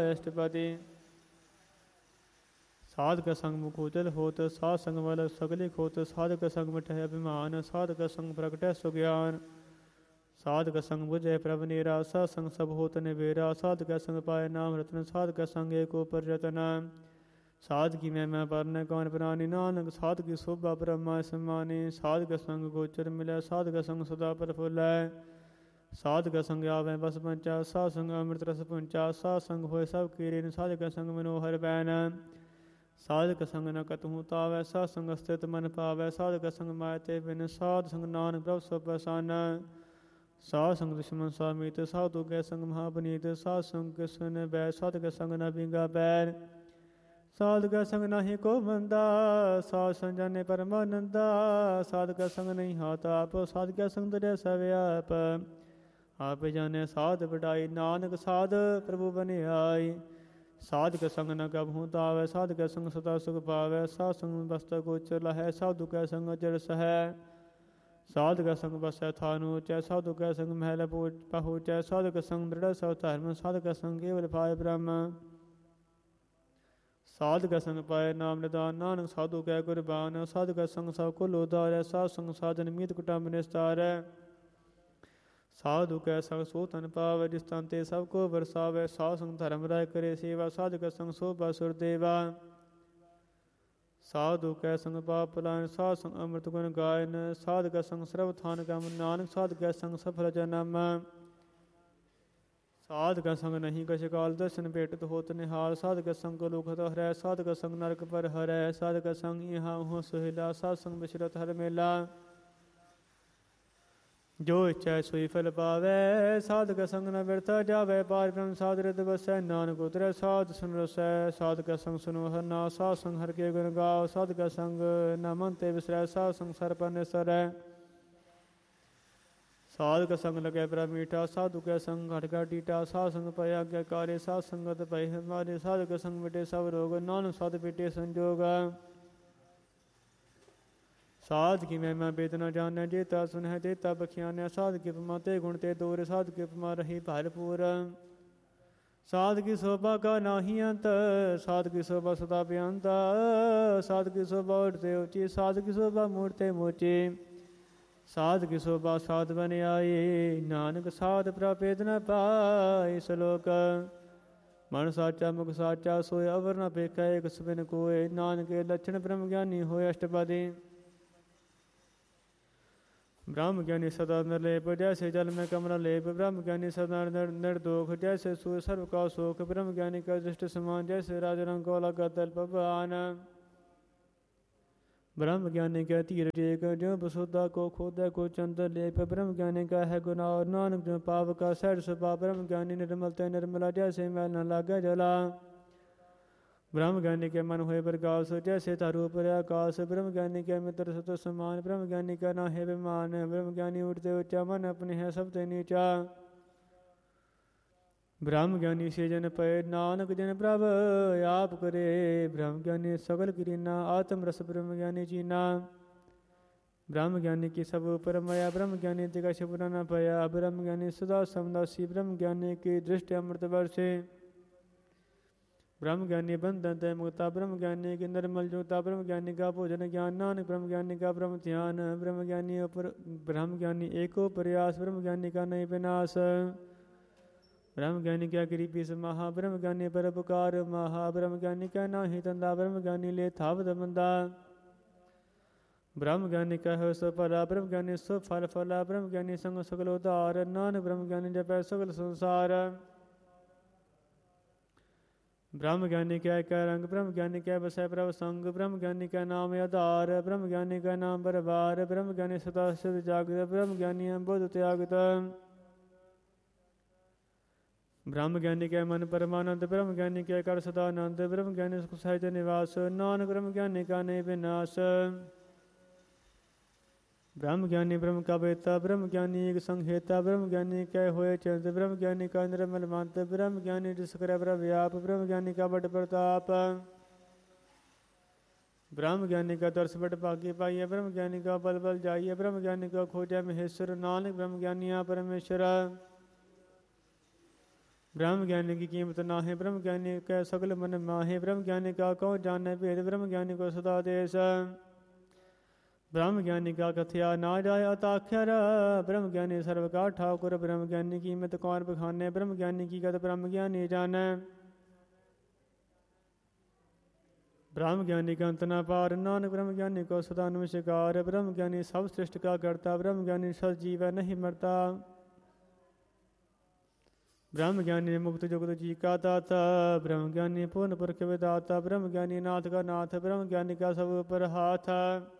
ਅਸ਼ਟਪਦੀ। ਸਾਧਕ ਸੰਗ ਮੁਕੂਜਲ ਹੋਤ, ਸਾਧ ਸੰਗ ਵਲ ਸਗਲੇ ਖੋਤ। ਸਾਧਕ ਸੰਗ ਮਿਟਹਿ ਅਭਿਮਾਨ, ਸਾਧਕ ਸੰਗ ਪ੍ਰਗਟੈ ਸੁਗਿਆਨ। ਸਾਧਕ ਸੰਗ ਬੁਝੈ ਪ੍ਰਭ ਨੀਰਾ, ਸਾਧ ਸੰਗ ਸਭ ਹੋਤ ਨਿਬੇਰਾ। ਸਾਧਕ ਸੰਗ ਪਾਏ ਨਾਮ ਰਤਨ, ਸਾਧਕ ਸੰਗ ਏਕੋ ਪਰਯਤਨ। ਸਾਧਕੀ ਮਹਿਮਾ ਪਰਨੈ ਕੌਣ ਪ੍ਰਾਨੀ, ਨਾਨਕ ਸਾਧਕੀ ਸੋਭਾ ਬ੍ਰਹਮਾ ਸਮਾਨੀ। ਸਾਧਕ ਸੰਗ ਗੋਚਰ ਮਿਲੈ, ਸਾਧਕ ਸੰਗ ਸਦਾ ਪ੍ਰਫੁੱਲੈ। ਸਾਧਕ ਸੰਗ ਆਵੈ ਬਸ ਪੰਚਾ, ਸਾਧ ਸੰਗ ਅੰਮ੍ਰਿਤ ਰਸ ਪੁੰਚਾ। ਸਾਧ ਸੰਗ ਹੋਏ ਸਭ ਕੀਰੇਨ, ਸਾਧਕ ਸੰਗ ਮਨੋਹਰ ਬੈਨ। ਸਾਧਕ ਸੰਗ ਨ ਕਤਹੂ ਤਾਵੈ, ਸਾਧ ਸੰਗ ਸਥਿਤ ਮਨ ਪਾਵੈ। ਸਾਧਕ ਸੰਗ ਮਾਇ ਤੇ ਬਿਨ, ਸਾਧ ਸੰਗ ਨਾਨਕ ਪ੍ਰਭ ਸਭ ਪਛਾਨੈ। ਸਾਧ ਸੰਗ ਦੁਸ਼ਮਨ ਸਾਮੀਤ, ਸਾਧੂ ਕੈ ਸੰਗ ਮਹਾਪਨੀਤ। ਸਾਧ ਸੰਗ ਕਿਸਨ ਬੈ, ਸਾਧਕ ਸੰਗ ਨ ਬਿੰਗਾ ਬੈਰ। ਸਾਧਕ ਸੰਗ ਨਾਹੀ ਕੋ ਮੰਦਾ, ਸਾਧ ਸੰਗ ਜਾਣੇ ਪਰਮਾਨੰਦਾ। ਸਾਧਕ ਸੰਗ ਨਹੀਂ ਹਾਤ ਆਪ, ਸਾਧਕ ਸੰਗ ਤਰੇ ਸਭ ਆਪ। ਆਪ ਜਾਣੇ ਸਾਧ ਵਡਾਈ, ਨਾਨਕ ਸਾਧ ਪ੍ਰਭੂ ਬਨਿਆਈ। ਸਾਧਕ ਸੰਗ ਨ ਕਬਹੂ ਤਾਵੈ, ਸਾਧਕ ਸੰਗ ਸਦਾ ਸੁਖ ਪਾਵੈ। ਸਾਧ ਸੰਗ ਬਸਤੈ ਗੋਚਰ ਲਹੈ, ਸਾਧੂ ਕੈ ਸੰਗ ਅਚਰ ਸਹੈ। ਸਾਧਕ ਸੰਗ ਬਸੈ ਥਾਨੁ ਉਚੈ, ਸਾਧੂ ਕੈ ਸੰਗ ਮਹਿਲ ਪਹੁੰਚੈ। ਸਾਧਕ ਸੰਗ ਦ੍ਰਿੜ੍ਹ ਸਭ ਧਰਮ, ਸਾਧਕ ਸੰਗ ਕੇਵਲ ਪਾਇ ਬ੍ਰਹਮ। ਸਾਧਕ ਸੰਗ ਪਾਏ ਨਾਮ ਨਿਦਾਨ, ਨਾਨਕ ਸਾਧੂ ਕੈ ਕੁਰਬਾਨ। ਸਾਧਕ ਸੰਗ ਸਭ ਕੁਲ ਉਧਾਰੈ, ਸਾਧ ਸੰਗ ਸਾਧਨ ਮੀਤ ਕੁਟੰਬ ਨਿਸਤਾਰੈ। ਸਾਧੂ ਕੈ ਸੰਗ ਸੋ ਤਨ ਪਾਵੈ, ਜਿਸ ਤਨ ਤੇ ਸਭ ਕੋ ਵਰਸਾਵੈ। ਸਾਧ ਸੰਗ ਧਰਮ ਰਾਇ ਕਰੇ ਸੇਵਾ, ਸਾਧਕ ਸੰਗ ਸੋਭਾ ਸੁਰ ਦੇਵਾ। ਸਾਧੂ ਕੈ ਸੰਗ ਪਾਪ ਪਲਾਇਨ, ਸਾਧ ਸੰਗ ਅੰਮ੍ਰਿਤ ਗੁਣ ਗਾਇਨ। ਸਾਧਕ ਸੰਗ ਸਰਬ ਥਾਨ ਗਮ, ਨਾਨਕ ਸਾਧਕ ਸੰਗ ਸਫਲ ਜਨਮ। ਸਾਧਕ ਸੰਗ ਨਹੀਂ ਕਛ ਕਾਲ, ਦਰਸ਼ਨ ਭੇਟਤ ਹੋਤ ਨਿਹਾਲ। ਸਾਧਕ ਸੰਗ ਲੋਕਤ ਹਰੈ, ਸਾਧਕ ਸੰਗ ਨਰਕ ਪਰ ਹਰੈ। ਸਾਧਕ ਸੰਗ ਇਹਾਂ ਉਹਾਂ ਸੁਹੇਲਾ, ਸਾਧ ਸੰਗ ਬਿਸਰਤ ਹਰ ਮੇਲਾ। ਜੋ ਇੱਛੈ ਸੋਈ ਫਲ ਪਾਵੈ, ਸਾਧਕ ਸੰਗ ਨ ਬਿਰਥਾ ਜਾਵੈ। ਪਾਰ ਬ੍ਰਹਮ ਸਾਧ ਰਿਤ ਵਸੈ, ਨਾਨਕ ਉਤਰੈ ਸਾਧ ਸੁਨ ਰਸੈ। ਸਾਧਕ ਸੰਗ ਸੁਨੋ ਹਰਿ ਨਾਮ, ਸਾਧ ਸੰਗ ਹਰਿ ਕੇ ਗੁਣ ਗਾਓ। ਸਾਧਕ ਸੰਗ ਨ ਮਨ ਤੇ ਵਿਸਰੈ, ਸਾਧ ਸੰਗ ਸਰ ਪਰ ਨਿਸਰੈ। ਸਾਧਕ ਸੰਗ ਲਗੈ ਪ੍ਰਭ ਮੀਠਾ, ਸਾਧੂ ਕੈ ਸੰਗ ਘਟ ਘਟ ਡੀਠਾ। ਸਾਧ ਸੰਗ ਪਏ ਆਗਿਆਕਾਰੇ, ਸਾਧ ਸੰਗਤ ਪਏ ਹਮਾਰੇ। ਸਾਧਕ ਸੰਗ ਮਿਟੇ ਸਭ ਰੋਗ, ਨਾਨਕ ਸਾਧ ਪੀਟੇ ਸੰਜੋਗ। ਸਾਧ ਕੀ ਮਹਿਮਾ ਬੇਦ ਨ ਜਾਣੈ, ਜੇਤਾ ਸੁਨਹਿ ਤੇਤਾ ਬਖਿਆਨਿਆ। ਸਾਧ ਕੀ ਉਪਮਾ ਤੇ ਗੁਣ ਤੇ ਦੋਰ, ਸਾਧ ਕੀ ਉਪਮਾ ਰਹੀ ਭਰਪੂਰ। ਸਾਧ ਕੀ ਸੋਭਾ ਕਾ ਨਾਹੀ ਅੰਤ, ਸਾਧ ਕੀ ਸੋਭਾ ਸਦਾ ਬੇਅੰਤ। ਸਾਧ ਕੀ ਸੋਭਾ ਉਠਤੇ ਉੱਚੀ, ਸਾਧ ਕੀ ਸੋਭਾ ਮੂਰਤੇ ਮੋਚੀ। ਸਾਧ ਕੀ ਸੋਭਾ ਸਾਧ ਬਨ ਆਈ, ਨਾਨਕ ਸਾਧ ਪ੍ਰਭੇਦ ਨ ਪਾਈ। ਸਲੋਕ ਮਨ ਸਾਚਾ ਮੁਖ ਸਾਚਾ, ਸੋਇ ਅਵਰ ਨ ਪੇਖੈ ਏਕ ਸੁਬਿਨ ਕੋਇ। ਨਾਨਕ ਲੱਛਣ ਬ੍ਰਹਮ ਗਿਆਨੀ ਹੋਇ ਅਸ਼ਟਪਦੀ। ब्रह्म ज्ञानी सदा निर्लेप, जैसे जल में कमल लेप। ब्रह्म ज्ञानी सदा निर्दोष, जैसे सूर्य सर्व का शोक। ब्रह्म ज्ञानी का दृष्ट समान, जैसे राज रंग को लगा तल पवन। ब्रह्म ज्ञानी का तीर टेक, जो बसुदा को खोदा को चंद लेप। ब्रह्म ज्ञानी का है गुनाह, नानक जो पाप का सैर सुपा। ब्रह्म ज्ञानी निर्मल ते निर्मला, जैसे मैल न लागे जला। ब्रह्म ज्ञानी के मन हुए प्रकाश, जैसे तारू पर आकाश। ब्रह्म ज्ञानी के मित्र सत समान, ब्रह्म ज्ञानी का ना है विमान। ब्रह्म ज्ञानी उठते ऊंचा, मन अपने है सब ते नीचा। ब्रह्म ज्ञानी से जन पय, नानक जन प्रभ आप करे। ब्रह्म ज्ञानी सगल कीना, आत्म रस ब्रह्म ज्ञानी चीना। ब्रह्म ज्ञानी की सब ऊपर माया, ब्रह्म ज्ञानी तिका छुपना न पाया। ब्रह्म ज्ञानी सदा समदासी, ब्रह्म ज्ञानी की दृष्टि अमृत वर्षे। ब्रह्म ज्ञानी बंधन ते मुक्ता, ब्रह्म ज्ञानी की निर्मल जुता। ब्रह्म ज्ञानी का भोजन ज्ञान, नानक ब्रह्म ज्ञानी का ब्रह्म ध्यान। ब्रह्म ज्ञानी एको प्रयास, ब्रह्म ज्ञानी का नहीं विनाश। ब्रह्म ज्ञानी क्या कृपी समाहा, ब्रह्म ज्ञानी पर पुकार महा। ब्रह्म ज्ञानी का नाही तंदा, ब्रह्म ज्ञानी ले थावत बंदा। ब्रह्म ज्ञानी का है सो फला, ब्रह्म ज्ञानी सो फल फला। ब्रह्म ज्ञानी संग सकल उदार, नानक ब्रह्म ज्ञानी जपै सकल संसार। ब्रह्म ज्ञानी क्या रंग, ब्रह्म ज्ञानी क्या बसै प्रभ संग। ब्रह्म ज्ञानी का नाम आधार, ब्रह्म ज्ञानी का नाम बरबार। ब्रह्म ज्ञानी सदा सिद्ध जागृत, ब्रह्म ज्ञानी बुद्ध त्यागत। ब्रह्म ज्ञानी के मन परमानंद, ब्रह्म ज्ञानी के कर सदानंद। ब्रह्म ज्ञानी सुख सहज निवास, नानक ब्रह्म ज्ञानी का नहीं विनाश। ब्रह्म ज्ञानी ब्रह्म का बेता, ब्रह्म ज्ञानी एक संहेता। ब्रह्म ज्ञानी कै होए चंद, ब्रह्म ज्ञानी का निर्मल मंत। ब्रह्म ज्ञानी जिस करे व्याप, ब्रह्म ज्ञानी का बट प्रताप। ब्रह्म ज्ञानी का दर्श बट भाग्य पाइए, ब्रह्म ज्ञानी का बल बल जाइए। ब्रह्म ज्ञानी का खोजा महेश्वर, नानक ब्रह्म ज्ञानिया परमेश्वर। ब्रह्म ज्ञानी की कीमत नाहे, ब्रह्म ज्ञानी कै सगल मन माहे, ब्रह्म ज्ञानी का कौन जाने भेद, ब्रह्म ज्ञानी को सदा देश। ब्रह्म ज्ञानी का कथया ना जाय अताक्षर, ब्रह्म ज्ञानी सर्व का ठाकुर, ब्रह्म ज्ञानी की कीमत कौन बखाने, ब्रह्म ज्ञानी की गत ब्रह्म ज्ञानी जाने। ब्रह्म ज्ञानी का अंत न पार, नानक ब्रह्म ज्ञानी को सदा नमस्कार। ब्रह्म ज्ञानी सब सृष्टि का करता, ब्रह्म ज्ञानी सद जीव नहीं मरता। ब्रह्म ज्ञानी मुक्त जुगत जी का दाता, ब्रह्म ज्ञानी पूर्ण पुरख विदाता, ब्रह्म ज्ञानी नाथ का नाथ, ब्रह्म ज्ञानी का सब ऊपर हाथ।